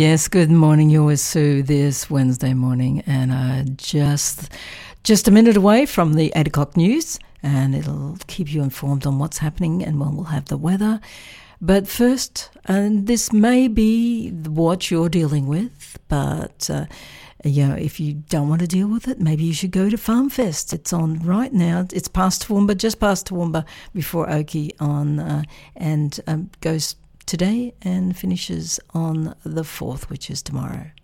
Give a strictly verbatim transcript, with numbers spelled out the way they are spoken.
Yes, good morning. You're with Sue this Wednesday morning, and uh, just just a minute away from the eight o'clock news, and it'll keep you informed on what's happening and when we'll have the weather. But first, and this may be what you're dealing with, but uh, you know, if you don't want to deal with it, maybe you should go to Farm Fest. It's on right now. It's past Toowoomba, just past Toowoomba, before Oakey on, uh, and um, goes today and finishes on the fourth, which is tomorrow.